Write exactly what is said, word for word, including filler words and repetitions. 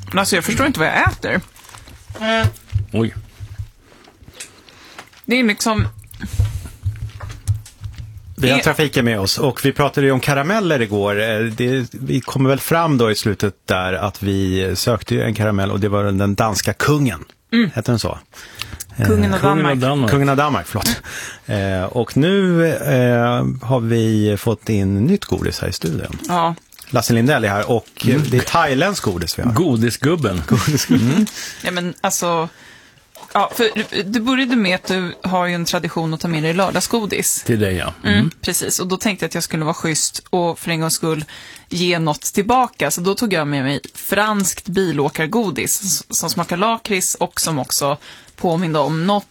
Men alltså jag förstår inte vad jag äter. Oj. Det är liksom... Vi har trafiken med oss och vi pratade ju om karameller igår. Det, vi kommer väl fram då i slutet där att vi sökte ju en karamell och det var den danska kungen. Mm. Heter den så? Kungen av Danmark. Danmark. Kungen av Danmark, förlåt. Eh, och nu eh, har vi fått in nytt godis här i studion. Ja. Lasse Lindell är här och mm. det är thailändsk godis vi har. Godisgubben. Godisgubben. Mm. Ja, men alltså... Ja, för du började med att du har ju en tradition att ta med dig lördagsgodis. Till dig, ja. Mm. Mm, precis, och då tänkte jag att jag skulle vara schysst och för en gångs skull ge något tillbaka. Så då tog jag med mig franskt bilåkargodis som smakar lakrits och som också påminner om något